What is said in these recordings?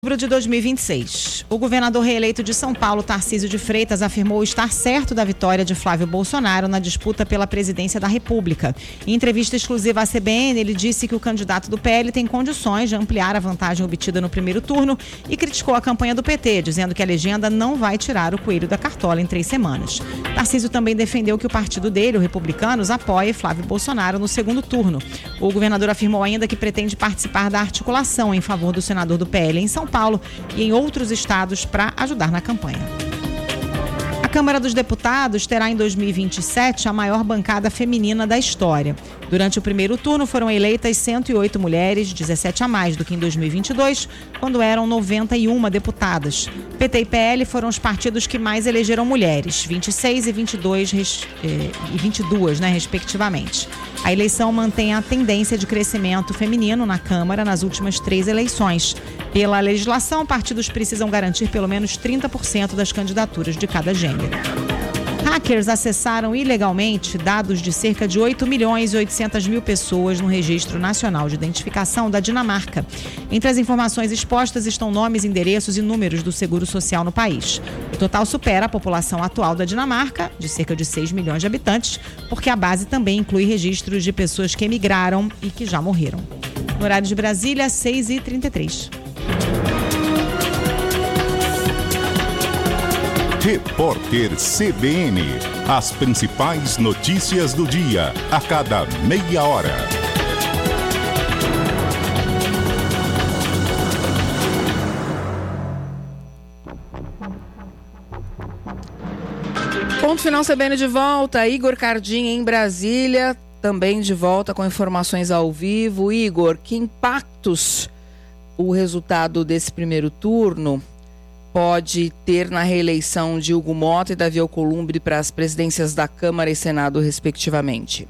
De 2026. O governador reeleito de São Paulo, Tarcísio de Freitas, afirmou estar certo da vitória de Flávio Bolsonaro na disputa pela presidência da República. Em entrevista exclusiva à CBN, ele disse que o candidato do PL tem condições de ampliar a vantagem obtida no primeiro turno e criticou a campanha do PT, dizendo que a legenda não vai tirar o coelho da cartola em 3 semanas. Tarcísio também defendeu que o partido dele, o Republicanos, apoie Flávio Bolsonaro no segundo turno. O governador afirmou ainda que pretende participar da articulação em favor do senador do PL em São Paulo e em outros estados para ajudar na campanha. A Câmara dos Deputados terá em 2027 a maior bancada feminina da história. Durante o primeiro turno foram eleitas 108 mulheres, 17 a mais do que em 2022, quando eram 91 deputadas. PT e PL foram os partidos que mais elegeram mulheres, 26 e 22, respectivamente. A eleição mantém a tendência de crescimento feminino na Câmara nas últimas 3 eleições. Pela legislação, partidos precisam garantir pelo menos 30% das candidaturas de cada gênero. Hackers acessaram ilegalmente dados de cerca de 8 milhões e 800 mil pessoas no Registro Nacional de Identificação da Dinamarca. Entre as informações expostas estão nomes, endereços e números do Seguro Social no país. O total supera a população atual da Dinamarca, de cerca de 6 milhões de habitantes, porque a base também inclui registros de pessoas que emigraram e que já morreram. No horário de Brasília, 6h33. Repórter CBN. As principais notícias do dia, a cada meia hora. Ponto final CBN de volta. Igor Cardim em Brasília, também de volta com informações ao vivo. Igor, que impactos o resultado desse primeiro turno pode ter na reeleição de Hugo Motta e Davi Alcolumbre para as presidências da Câmara e Senado, respectivamente?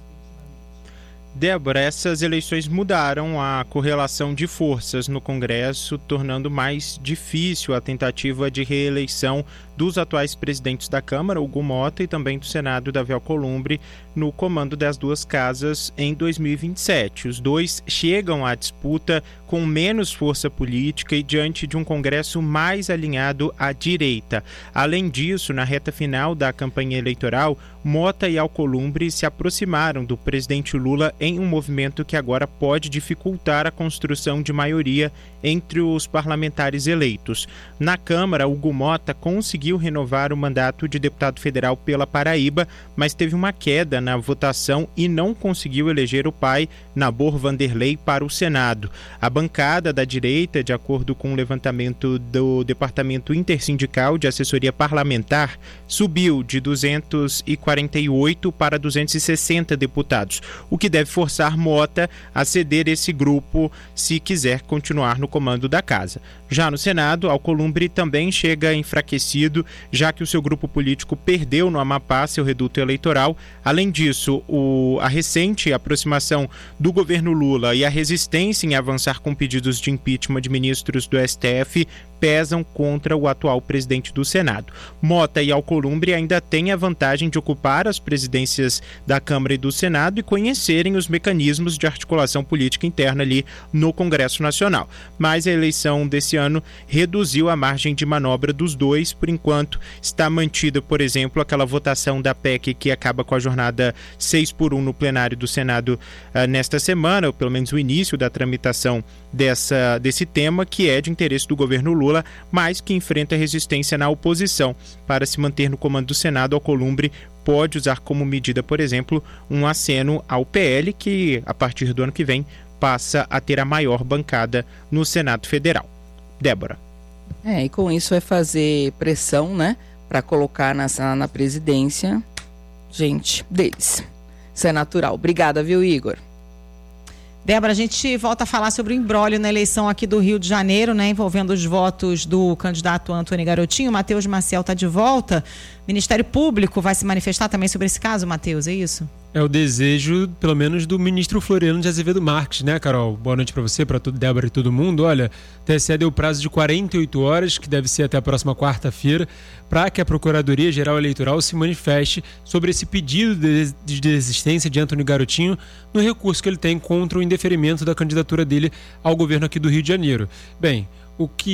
Débora, essas eleições mudaram a correlação de forças no Congresso, tornando mais difícil a tentativa de reeleição dos atuais presidentes da Câmara, Hugo Motta, e também do Senado, Davi Alcolumbre, no comando das duas casas em 2027. Os dois chegam à disputa com menos força política e diante de um Congresso mais alinhado à direita. Além disso, na reta final da campanha eleitoral, Motta e Alcolumbre se aproximaram do presidente Lula em um movimento que agora pode dificultar a construção de maioria entre os parlamentares eleitos. Na Câmara, Hugo Motta conseguiu renovar o mandato de deputado federal pela Paraíba, mas teve uma queda na votação e não conseguiu eleger o pai, Nabor Vanderlei, para o Senado. A bancada da direita, de acordo com o levantamento do Departamento Intersindical de Assessoria Parlamentar, subiu de 248 para 260 deputados, o que deve forçar Motta a ceder esse grupo se quiser continuar no comando da casa. Já no Senado, Alcolumbre também chega enfraquecido, já que o seu grupo político perdeu no Amapá seu reduto eleitoral. Além disso, a recente aproximação do governo Lula e a resistência em avançar com pedidos de impeachment de ministros do STF pesam contra o atual presidente do Senado. Motta e Alcolumbre ainda têm a vantagem de ocupar as presidências da Câmara e do Senado e conhecerem os mecanismos de articulação política interna ali no Congresso Nacional. Mas a eleição desse ano reduziu a margem de manobra dos dois. Por enquanto, está mantida, por exemplo, aquela votação da PEC que acaba com a jornada 6-1 no plenário do Senado nesta semana, ou pelo menos o início da tramitação desse tema, que é de interesse do governo Lula, mas que enfrenta resistência na oposição. Para se manter no comando do Senado, Alcolumbre pode usar como medida, por exemplo, um aceno ao PL, que a partir do ano que vem passa a ter a maior bancada no Senado Federal. Débora. E com isso vai fazer pressão, né, para colocar na presidência gente deles. Isso é natural. Obrigada, viu, Igor? Débora, a gente volta a falar sobre o imbróglio na eleição aqui do Rio de Janeiro, né, envolvendo os votos do candidato Antônio Garotinho. Matheus Maciel está de volta. O Ministério Público vai se manifestar também sobre esse caso, Matheus, é isso? É o desejo, pelo menos, do ministro Floriano de Azevedo Marques, né, Carol? Boa noite para você, para Débora e todo mundo. Olha, o TSE deu prazo de 48 horas, que deve ser até a próxima quarta-feira, para que a Procuradoria-Geral Eleitoral se manifeste sobre esse pedido de desistência de Antônio Garotinho no recurso que ele tem contra o indeferimento da candidatura dele ao governo aqui do Rio de Janeiro. Bem, o que